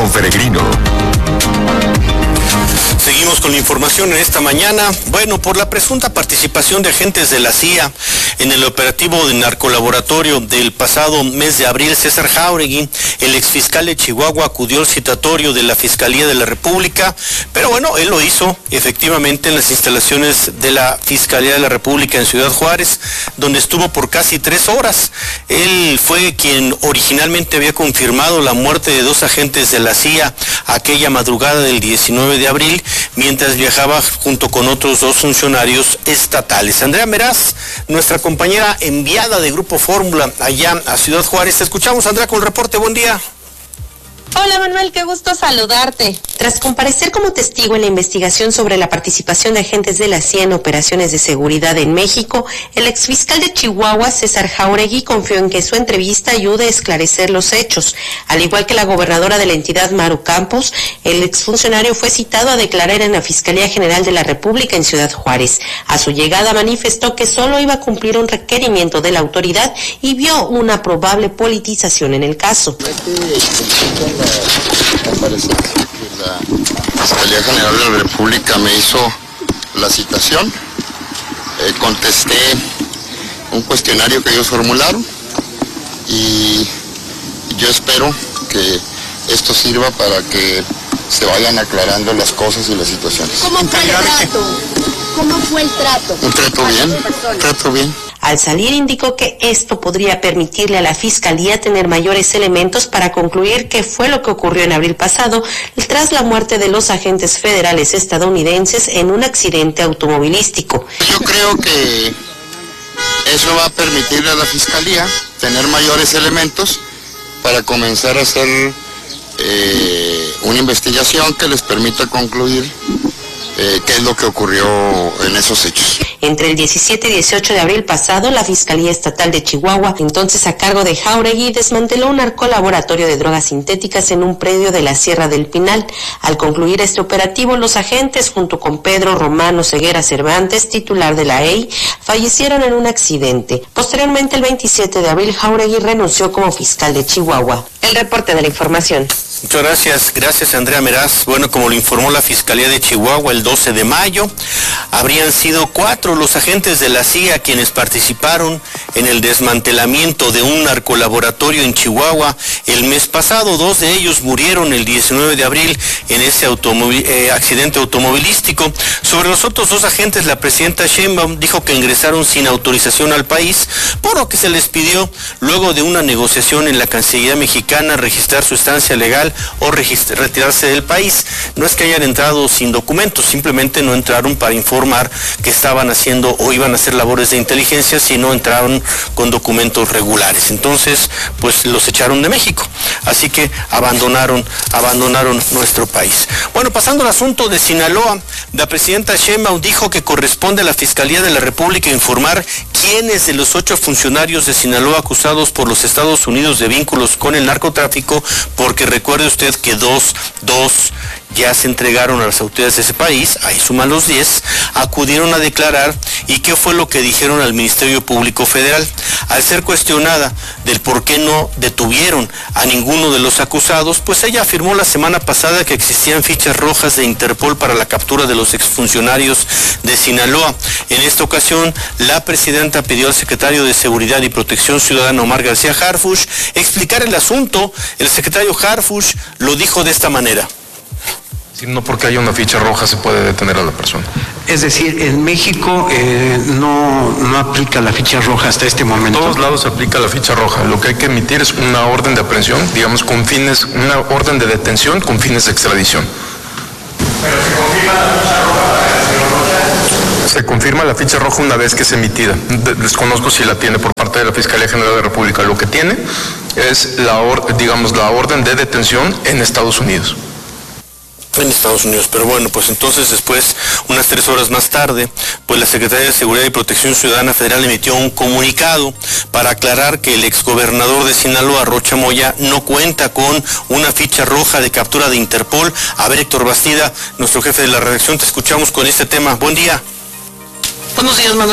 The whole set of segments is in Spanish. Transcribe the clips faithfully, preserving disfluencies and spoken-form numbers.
Gustavo Peregrino. Seguimos con la información en esta mañana. Bueno, por la presunta participación de agentes de la C I A en el operativo de narcolaboratorio del pasado mes de abril, César Jáuregui, el exfiscal de Chihuahua, acudió al citatorio de la Fiscalía de la República, pero bueno, él lo hizo efectivamente en las instalaciones de la Fiscalía de la República en Ciudad Juárez, donde estuvo por casi tres horas. Él fue quien originalmente había confirmado la muerte de dos agentes de la C I A aquella madrugada del diecinueve de abril, mientras viajaba junto con otros dos funcionarios estatales. Andrea Meraz, nuestra compañera enviada de Grupo Fórmula allá a Ciudad Juárez. Te escuchamos, Andrea, con el reporte. Buen día. Hola Manuel, qué gusto saludarte. Tras comparecer como testigo en la investigación sobre la participación de agentes de la C I A en operaciones de seguridad en México, el exfiscal de Chihuahua, César Jáuregui, confió en que su entrevista ayude a esclarecer los hechos. Al igual que la gobernadora de la entidad, Maru Campos, el exfuncionario fue citado a declarar en la Fiscalía General de la República en Ciudad Juárez. A su llegada manifestó que solo iba a cumplir un requerimiento de la autoridad y vio una probable politización en el caso. La comparecencia que la Fiscalía General de la República me hizo la citación, eh, contesté un cuestionario que ellos formularon y yo espero que esto sirva para que se vayan aclarando las cosas y las situaciones. ¿Cómo fue el trato? ¿Cómo fue el trato? Un trato bien, un trato bien. Al salir indicó que esto podría permitirle a la Fiscalía tener mayores elementos para concluir qué fue lo que ocurrió en abril pasado tras la muerte de los agentes federales estadounidenses en un accidente automovilístico. Yo creo que eso va a permitirle a la Fiscalía tener mayores elementos para comenzar a hacer eh, una investigación que les permita concluir Eh, qué es lo que ocurrió en esos hechos. Entre el diecisiete y dieciocho de abril pasado, la Fiscalía Estatal de Chihuahua, entonces a cargo de Jáuregui, desmanteló un narcolaboratorio de drogas sintéticas en un predio de la Sierra del Pinal. Al concluir este operativo, los agentes, junto con Pedro Romano Ceguera Cervantes, titular de la E I, fallecieron en un accidente. Posteriormente, el veintisiete de abril, Jáuregui renunció como fiscal de Chihuahua. El reporte de la información. Muchas gracias, gracias Andrea Meraz. Bueno, como lo informó la Fiscalía de Chihuahua el doce de mayo, habrían sido cuatro los agentes de la C I A quienes participaron en el desmantelamiento de un narcolaboratorio en Chihuahua el mes pasado. Dos de ellos murieron el diecinueve de abril en ese automóvil, eh, accidente automovilístico. Sobre los otros dos agentes, la presidenta Sheinbaum dijo que ingresaron sin autorización al país, por lo que se les pidió, luego de una negociación en la Cancillería mexicana, registrar su estancia legal o retirarse del país. No es que hayan entrado sin documentos, simplemente no entraron para informar que estaban haciendo o iban a hacer labores de inteligencia, sino entraron con documentos regulares. Entonces, pues los echaron de México. Así que abandonaron, abandonaron nuestro país. Bueno, pasando al asunto de Sinaloa, la presidenta Sheinbaum dijo que corresponde a la Fiscalía de la República informar quiénes de los ocho funcionarios de Sinaloa acusados por los Estados Unidos de vínculos con el narcotráfico, porque recuerde usted que dos, dos ya se entregaron a las autoridades de ese país, ahí suman los diez, acudieron a declarar. ¿Y qué fue lo que dijeron al Ministerio Público Federal? Al ser cuestionada del por qué no detuvieron a ninguno de los acusados, pues ella afirmó la semana pasada que existían fichas rojas de Interpol para la captura de los exfuncionarios de Sinaloa. En esta ocasión, la presidenta pidió al secretario de Seguridad y Protección Ciudadana, Omar García Harfuch, explicar el asunto. El secretario Harfuch lo dijo de esta manera. No porque haya una ficha roja se puede detener a la persona. Es decir, en México eh, no, no aplica la ficha roja hasta este momento. En todos lados se aplica la ficha roja. Lo que hay que emitir es una orden de aprehensión, digamos con fines, una orden de detención con fines de extradición. ¿Pero se confirma la ficha roja? Se confirma la ficha roja una vez que es emitida. Desconozco si la tiene por parte de la Fiscalía General de la República. Lo que tiene es la, or, digamos, la orden de detención en Estados Unidos. En Estados Unidos, pero bueno, pues entonces después, unas tres horas más tarde, pues la Secretaría de Seguridad y Protección Ciudadana Federal emitió un comunicado para aclarar que el exgobernador de Sinaloa, Rocha Moya, no cuenta con una ficha roja de captura de Interpol. A ver, Héctor Bastida, nuestro jefe de la redacción, te escuchamos con este tema. Buen día. Buenos días, Manuel.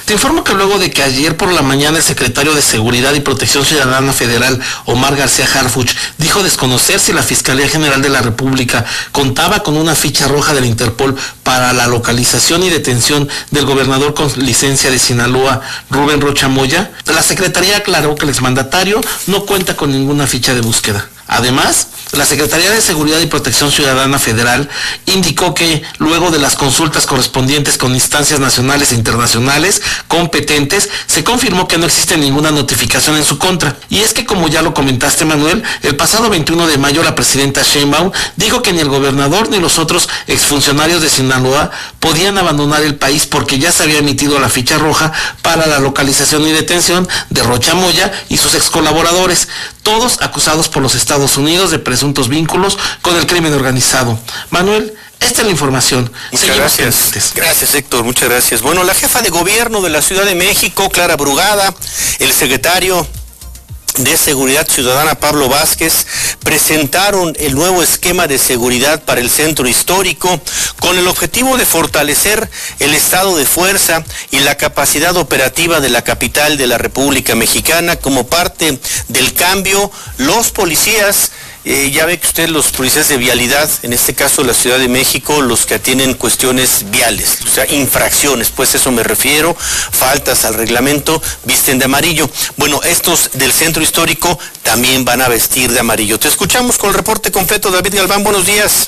Te informo que luego de que ayer por la mañana el secretario de Seguridad y Protección Ciudadana Federal, Omar García Harfuch, dijo desconocer si la Fiscalía General de la República contaba con una ficha roja del Interpol para la localización y detención del gobernador con licencia de Sinaloa, Rubén Rocha Moya, la Secretaría aclaró que el exmandatario no cuenta con ninguna ficha de búsqueda. Además, la Secretaría de Seguridad y Protección Ciudadana Federal indicó que, luego de las consultas correspondientes con instancias nacionales e internacionales competentes, se confirmó que no existe ninguna notificación en su contra. Y es que, como ya lo comentaste, Manuel, el pasado veintiuno de mayo la presidenta Sheinbaum dijo que ni el gobernador ni los otros exfuncionarios de Sinaloa podían abandonar el país porque ya se había emitido la ficha roja para la localización y detención de Rocha Moya y sus excolaboradores, todos acusados por los Estados Unidos de presuntos vínculos con el crimen organizado. Manuel, esta es la información. Muchas Seguimos gracias. Pendientes. Gracias, Héctor, muchas gracias. Bueno, la jefa de gobierno de la Ciudad de México, Clara Brugada, el secretario de Seguridad Ciudadana, Pablo Vázquez, presentaron el nuevo esquema de seguridad para el centro histórico con el objetivo de fortalecer el estado de fuerza y la capacidad operativa de la capital de la República Mexicana. Como parte del cambio, los policías, Eh, ya ve que usted, los policías de vialidad, en este caso la Ciudad de México, los que atienden cuestiones viales, o sea, infracciones, pues eso me refiero, faltas al reglamento, visten de amarillo. Bueno, estos del centro histórico también van a vestir de amarillo. Te escuchamos con el reporte completo, David Galván, buenos días.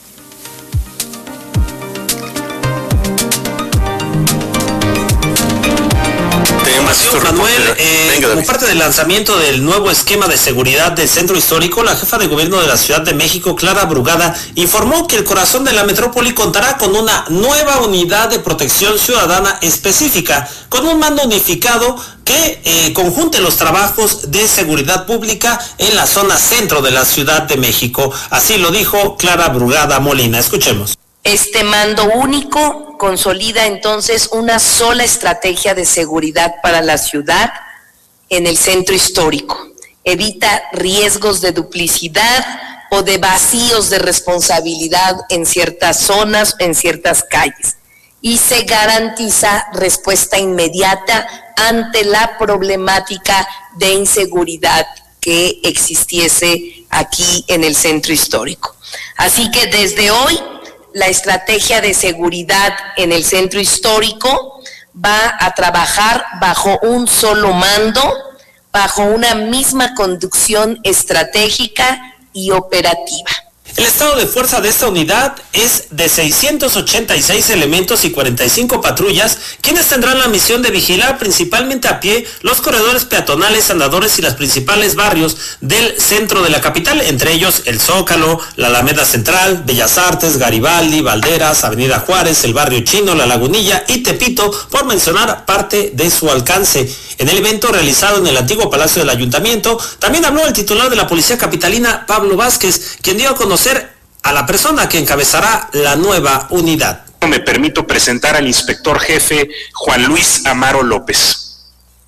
Manuel, eh, Venga, como parte del lanzamiento del nuevo esquema de seguridad del centro histórico, la jefa de gobierno de la Ciudad de México, Clara Brugada, informó que el corazón de la metrópoli contará con una nueva unidad de protección ciudadana específica, con un mando unificado que eh, conjunte los trabajos de seguridad pública en la zona centro de la Ciudad de México. Así lo dijo Clara Brugada Molina. Escuchemos. Este mando único consolida entonces una sola estrategia de seguridad para la ciudad en el centro histórico. Evita riesgos de duplicidad o de vacíos de responsabilidad en ciertas zonas, en ciertas calles. Y se garantiza respuesta inmediata ante la problemática de inseguridad que existiese aquí en el centro histórico. Así que desde hoy, la estrategia de seguridad en el centro histórico va a trabajar bajo un solo mando, bajo una misma conducción estratégica y operativa. El estado de fuerza de esta unidad es de seiscientos ochenta y seis elementos y cuarenta y cinco patrullas, quienes tendrán la misión de vigilar principalmente a pie los corredores peatonales, andadores y los principales barrios del centro de la capital, entre ellos el Zócalo, la Alameda Central, Bellas Artes, Garibaldi, Valderas, Avenida Juárez, el Barrio Chino, La Lagunilla y Tepito, por mencionar parte de su alcance. En el evento realizado en el antiguo Palacio del Ayuntamiento, también habló el titular de la Policía Capitalina, Pablo Vázquez, quien dio a conocer a la persona que encabezará la nueva unidad. Me permito presentar al inspector jefe Juan Luis Amaro López,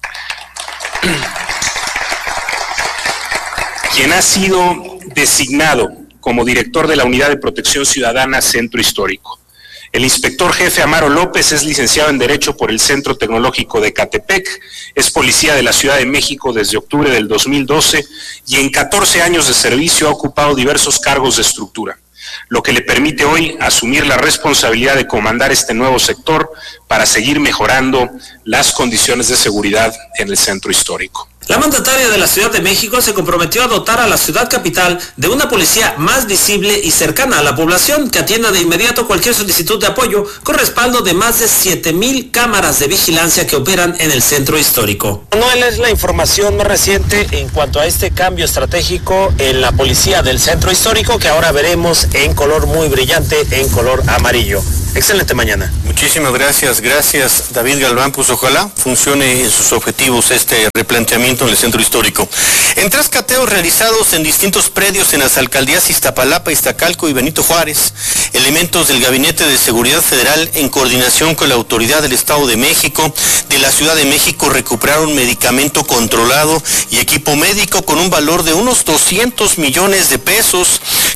quien ha sido designado como director de la Unidad de Protección Ciudadana Centro Histórico. El inspector jefe Amaro López es licenciado en Derecho por el Centro Tecnológico de Ecatepec, es policía de la Ciudad de México desde octubre del dos mil doce y en catorce años de servicio ha ocupado diversos cargos de estructura, lo que le permite hoy asumir la responsabilidad de comandar este nuevo sector para seguir mejorando las condiciones de seguridad en el centro histórico. La mandataria de la Ciudad de México se comprometió a dotar a la ciudad capital de una policía más visible y cercana a la población que atienda de inmediato cualquier solicitud de apoyo, con respaldo de más de siete mil cámaras de vigilancia que operan en el centro histórico. Manuel, es la información más reciente en cuanto a este cambio estratégico en la policía del centro histórico, que ahora veremos en color muy brillante, en color amarillo. Excelente mañana. Muchísimas gracias, gracias David Galván. Pues ojalá funcione en sus objetivos este replanteamiento en el centro histórico. En tres cateos realizados en distintos predios en las alcaldías Iztapalapa, Iztacalco y Benito Juárez, elementos del Gabinete de Seguridad Federal, en coordinación con la Autoridad del Estado de México, de la Ciudad de México, recuperaron medicamento controlado y equipo médico con un valor de unos doscientos millones de pesos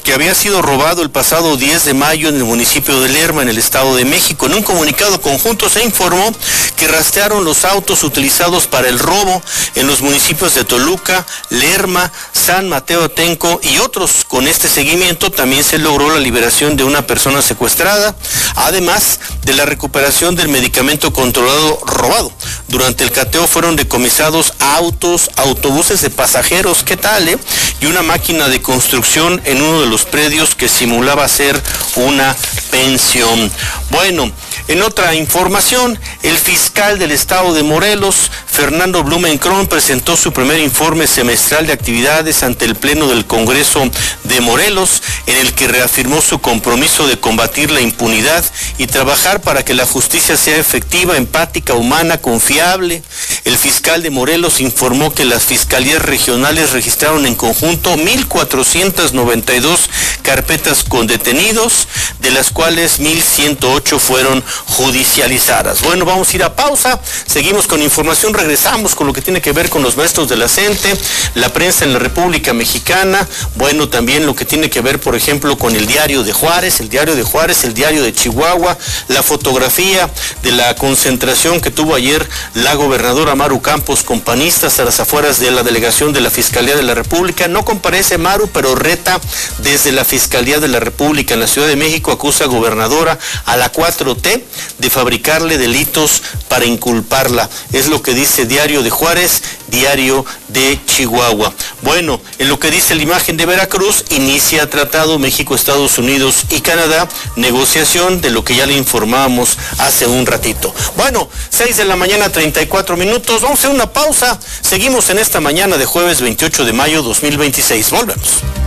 que había sido robado el pasado diez de mayo en el municipio de Lerma, en el Estado de México. En un comunicado conjunto se informó que rastrearon los autos utilizados para el robo en los municipios de Toluca, Lerma, San Mateo Atenco y otros. Con este seguimiento también se logró la liberación de una persona secuestrada, además de la recuperación del medicamento controlado robado. Durante el cateo fueron decomisados autos, autobuses de pasajeros, ¿qué tal, eh? Y una máquina de construcción en uno de los predios que simulaba ser una pensión. Bueno, en otra información, el fiscal del estado de Morelos, Fernando Blumenkron, presentó su primer informe semestral de actividades ante el Pleno del Congreso de Morelos, en el que reafirmó su compromiso de combatir la impunidad y trabajar para que la justicia sea efectiva, empática, humana, confiable. El fiscal de Morelos informó que las fiscalías regionales registraron en conjunto mil cuatrocientas noventa y dos carpetas con detenidos, de las cuales mil ciento ocho fueron judicializadas. Bueno, vamos a ir a pausa, seguimos con información, regresamos con lo que tiene que ver con los maestros de la C E N T E, la prensa en la República Mexicana, bueno, también lo que tiene que ver, por ejemplo, con el diario de Juárez, el diario de Juárez, el diario de Chihuahua, la fotografía de la concentración que tuvo ayer la gobernadora Maru Campos con panistas a las afueras de la delegación de la Fiscalía de la República. No comparece Maru, pero reta desde la Fiscalía de la República en la Ciudad de México, acusa a gobernadora a la cuatro T de fabricarle delitos para inculparla. Es lo que dice Diario de Juárez, Diario de Chihuahua. Bueno, en lo que dice la Imagen de Veracruz, inicia tratado México, Estados Unidos y Canadá, negociación de lo que ya le informábamos hace un ratito. Bueno, seis de la mañana, treinta y cuatro minutos, vamos a hacer una pausa, seguimos en esta mañana de jueves veintiocho de mayo dos mil veintiséis, volvemos.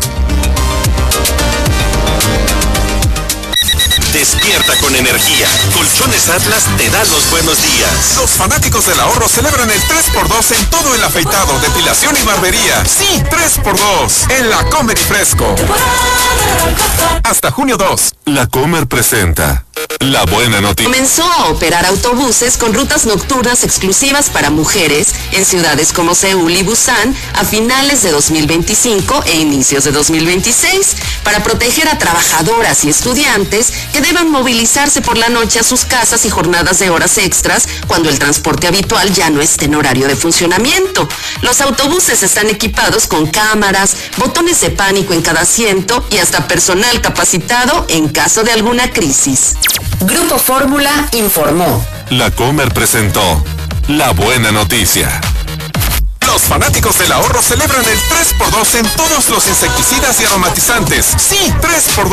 Despierta con energía. Colchones Atlas te da los buenos días. Los fanáticos del ahorro celebran el tres por dos en todo el afeitado, depilación y barbería. Sí, tres por dos en La Comer y Fresco. Hasta junio dos. La Comer presenta la buena noticia. Comenzó a operar autobuses con rutas nocturnas exclusivas para mujeres en ciudades como Seúl y Busan a finales de dos mil veinticinco e inicios de dos mil veintiséis para proteger a trabajadoras y estudiantes que deban movilizarse por la noche a sus casas y jornadas de horas extras cuando el transporte habitual ya no esté en horario de funcionamiento. Los autobuses están equipados con cámaras, botones de pánico en cada asiento y hasta personal capacitado en caso de alguna crisis. Grupo Fórmula informó. La Comer presentó la buena noticia. Los fanáticos del ahorro celebran el tres por dos en todos los insecticidas y aromatizantes. Sí, tres por dos.